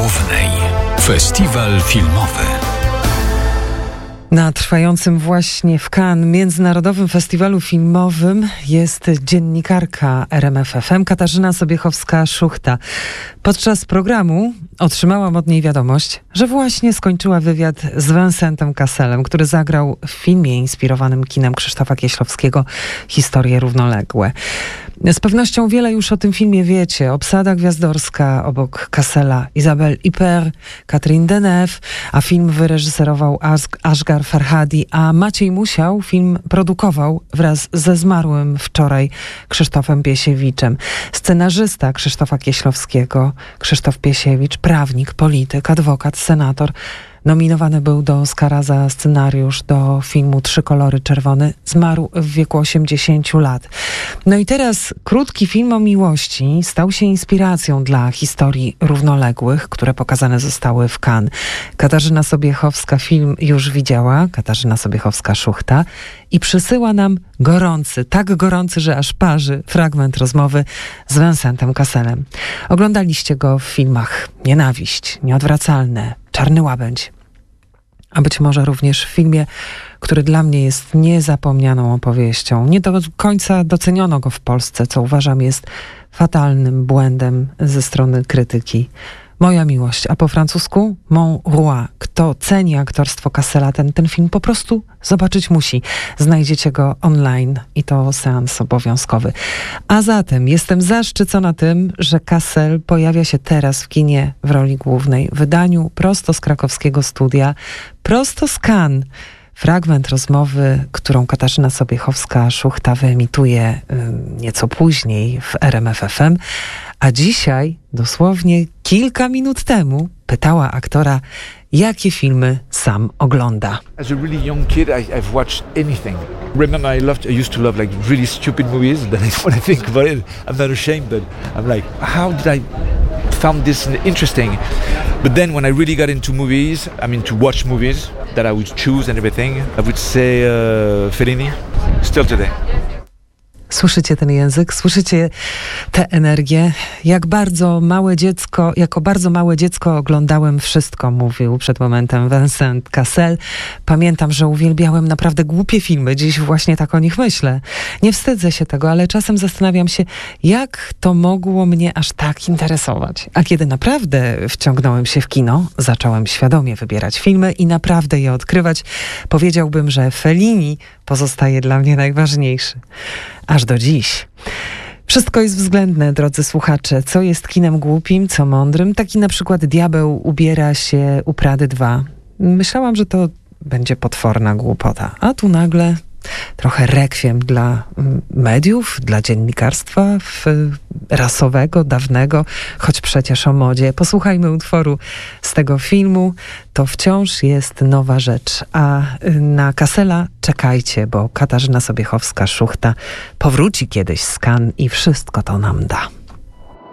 Głównej. Festiwal filmowy. Na trwającym właśnie w Cannes Międzynarodowym Festiwalu Filmowym jest dziennikarka RMF FM Katarzyna Sobiechowska-Szuchta. Podczas programu otrzymałam od niej wiadomość, że właśnie skończyła wywiad z Vincentem Casselem, który zagrał w filmie inspirowanym kinem Krzysztofa Kieślowskiego Historie równoległe. Z pewnością wiele już o tym filmie wiecie. Obsada gwiazdorska obok Cassela, Isabelle Huppert, Catherine Deneuve, a film wyreżyserował Asghar Farhadi, a Maciej Musiał film produkował wraz ze zmarłym wczoraj Krzysztofem Piesiewiczem. Scenarzysta Krzysztofa Kieślowskiego, Krzysztof Piesiewicz, prawnik, polityk, adwokat, senator. Nominowany był do Oscara za scenariusz do filmu Trzy kolory czerwony. Zmarł w wieku 80 lat. No i teraz krótki film o miłości stał się inspiracją dla historii równoległych, które pokazane zostały w Cannes. Katarzyna Sobiechowska film już widziała, Katarzyna Sobiechowska-Szuchta, i przysyła nam gorący, tak gorący, że aż parzy, fragment rozmowy z Vincentem Casselem. Oglądaliście go w filmach Nienawiść, Nieodwracalne, Czarny łabędź, a być może również w filmie, który dla mnie jest niezapomnianą opowieścią. Nie do końca doceniono go w Polsce, co uważam jest fatalnym błędem ze strony krytyki. Moja miłość, a po francusku Mon Roi. Kto ceni aktorstwo Cassela, ten film po prostu zobaczyć musi. Znajdziecie go online i to seans obowiązkowy. A zatem jestem zaszczycona tym, że Cassel pojawia się teraz w kinie w roli głównej. W wydaniu prosto z krakowskiego studia, prosto z Cannes. Fragment rozmowy, którą Katarzyna Sobiechowska-Szuchta wyemituje nieco później w RMF FM, a dzisiaj, dosłownie kilka minut temu, pytała aktora, jakie filmy sam ogląda. As a really young kid, I've watched anything. Remember, I used to love like really stupid movies. Then when I think about it, I'm not ashamed, but I'm like, how did I found this interesting? But then when I really got into movies, I mean to watch movies that I would choose and everything, I would say Fellini, still today. Słyszycie ten język? Słyszycie tę energię? Jako bardzo małe dziecko oglądałem wszystko, mówił przed momentem Vincent Cassel. Pamiętam, że uwielbiałem naprawdę głupie filmy. Dziś właśnie tak o nich myślę. Nie wstydzę się tego, ale czasem zastanawiam się, jak to mogło mnie aż tak interesować. A kiedy naprawdę wciągnąłem się w kino, zacząłem świadomie wybierać filmy i naprawdę je odkrywać, powiedziałbym, że Fellini pozostaje dla mnie najważniejszy. Aż do dziś. Wszystko jest względne, drodzy słuchacze. Co jest kinem głupim, co mądrym. Taki na przykład Diabeł ubiera się u Prady 2. Myślałam, że to będzie potworna głupota. A tu nagle trochę rekwiem dla mediów, dla dziennikarstwa rasowego, dawnego, choć przecież o modzie. Posłuchajmy utworu z tego filmu. To wciąż jest nowa rzecz. A na Cassela czekajcie, bo Katarzyna Sobiechowska-Szuchta powróci kiedyś z Cannes i wszystko to nam da.